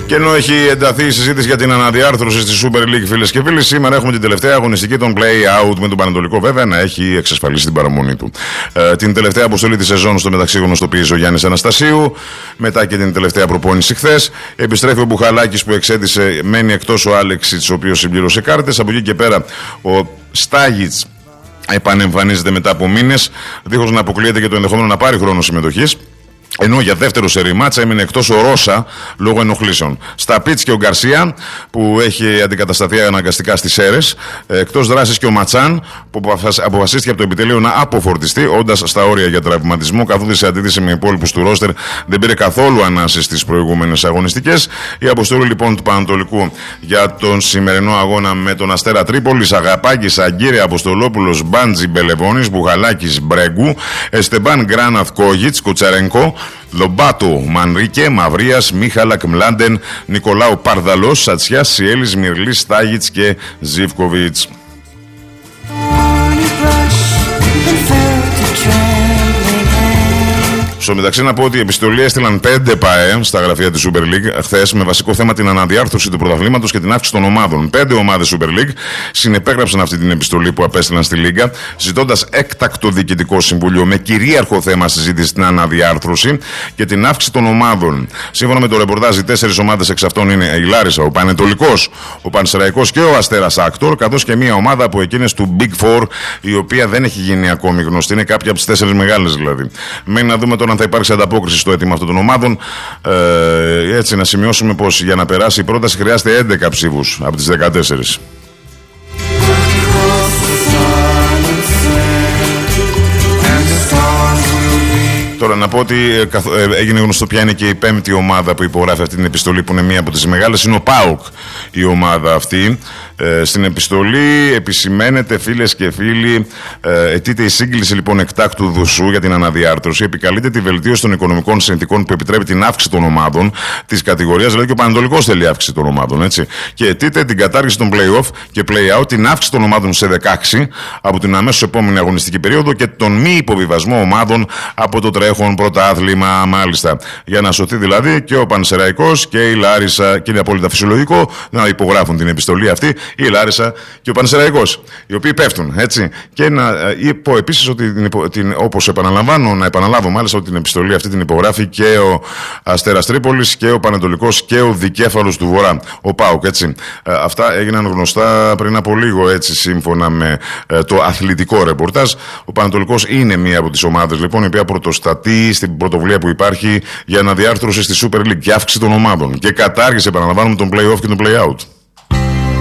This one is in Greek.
Και ενώ έχει ενταθεί η συζήτηση για την αναδιάρθρωση στη Super League, φίλες και φίλοι, σήμερα έχουμε την τελευταία αγωνιστική, τον play-out, με τον Πανετολικό βέβαια να έχει εξασφαλίσει την παραμονή του. Την τελευταία αποστολή της σεζόν στο μεταξύ γνωστοποίησε ο Γιάννης Αναστασίου, μετά και την τελευταία προπόνηση χθες. Επιστρέφει ο Μπουχαλάκης που εξέτησε, μένει εκτός ο Άλεξιτς, ο οποίος συμπλήρωσε κάρτες. Από εκεί και πέρα ο Στάγιτς επανεμφανίζεται μετά από μήνες, δίχως να αποκλείεται και το ενδεχόμενο να πάρει χρόνο συμμετοχής. Ενώ για δεύτερο σερί μάτσα έμεινε εκτός ο Ρώσα λόγω ενοχλήσεων. Στα πιτς και ο Γκαρσία που έχει αντικατασταθεί αναγκαστικά στις Σέρες. Εκτός δράσης και ο Ματσάν που αποφασίστηκε από το επιτελείο να αποφορτιστεί, όντας στα όρια για τραυματισμό, καθότι σε αντίθεση με υπόλοιπους του ρόστερ δεν πήρε καθόλου ανάσεις στις προηγούμενες αγωνιστικές. Η αποστολή λοιπόν του Πανατολικού για τον σημερινό αγώνα με τον Αστέρα Τρίπολης: Αγαπάκης, Αγκύρη, Αποστολόπουλος, Μπάντζη, Μπελεβόνης, Μπουχαλάκης, Μπρέγκου, Εστεμπάν, Γκράναθ, Κόγιτς, Κουτσαρενκό, Λομπάτο, Μανρίκε, Μαυρίας, Μίχαλακ, Μλάντεν, Νικολάου Παρδαλός, Σατσιάς, Σιέλης, Μυρλής, Στάγιτς και Ζίβκοβιτς. Στο μεταξύ να πω ότι οι επιστολή έστειλαν 5 ΠΑΕ στα γραφεία της Super League χθες με βασικό θέμα την αναδιάρθρωση του πρωταθλήματος και την αύξηση των ομάδων. 5 ομάδες Super League συνεπέγραψαν αυτή την επιστολή που απέστειλαν στη Λίγκα, ζητώντας έκτακτο διοικητικό συμβούλιο με κυρίαρχο θέμα συζήτηση την αναδιάρθρωση και την αύξηση των ομάδων. Σύμφωνα με το ρεπορτάζ, οι 4 ομάδες εξ αυτών είναι η Λάρισα, ο Πανετολικός, ο Πανσεραϊκός και ο Αστέρας Άκτορ, καθώς και μια ομάδα από εκείνες του Big Four, η οποία δεν έχει γίνει ακόμη γνωστή. Είναι κάποια από τις 4 μεγάλες δηλαδή. Μένει να δούμε τώρα αν θα υπάρξει ανταπόκριση στο αίτημα αυτών των ομάδων. Έτσι, να σημειώσουμε πως για να περάσει η πρόταση χρειάζεται 11 ψήφους από τις 14. Τώρα να πω ότι έγινε γνωστό ποια είναι και η 5η ομάδα που υπογράφει αυτή την επιστολή, που είναι μία από τις μεγάλες. Είναι ο ΠΑΟΚ η ομάδα αυτή. Στην επιστολή επισημαίνεται, φίλες και φίλοι, αιτείται η σύγκληση λοιπόν εκτάκτου δουσού για την αναδιάρθρωση. Επικαλείται τη βελτίωση των οικονομικών συνθηκών που επιτρέπει την αύξηση των ομάδων της κατηγορίας, δηλαδή και ο Πανετολικός θέλει αύξηση των ομάδων, έτσι. Και αιτείται την κατάργηση των play-off και play-out, την αύξηση των ομάδων σε 16 από την αμέσως επόμενη αγωνιστική περίοδο και τον μη υποβιβασμό ομάδων από το τρέχον πρωτάθλημα, μάλιστα. Για να σωθεί δηλαδή και ο Πανσεραϊκός και η Λάρισα, και είναι απόλυτα φυσιολογικό να υπογράφουν την επιστολή αυτή η Λάρισα και ο Πανσεραϊκός, οι οποίοι πέφτουν, έτσι. Και να πω επίσης ότι, όπως να επαναλάβω μάλιστα, ότι την επιστολή αυτή την υπογράφει και ο Αστέρας Τρίπολης και ο Πανετολικός και ο Δικέφαλος του Βορρά, ο ΠΑΟΚ, έτσι. Αυτά έγιναν γνωστά πριν από λίγο, έτσι, σύμφωνα με το αθλητικό ρεπορτάζ. Ο Πανετολικός είναι μία από τις ομάδες, λοιπόν, η οποία πρωτοστατεί στην πρωτοβουλία που υπάρχει για αναδιάρθρωση στη Super League και αύξηση των ομάδων και κατάργηση, επαναλαμβάνουμε, τον play-off και τον play-out.